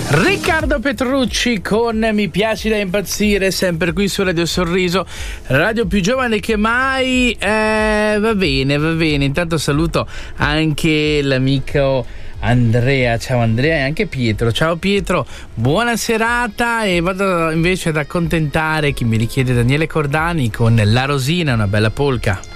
Riccardo Petrucci con Mi piaci da impazzire, sempre qui su Radio Sorriso, radio più giovane che mai. Va bene. Intanto saluto anche l'amico Andrea. Ciao Andrea, e anche Pietro. Ciao Pietro, buona serata. E vado invece ad accontentare chi mi richiede Daniele Cordani con La Rosina, una bella polka.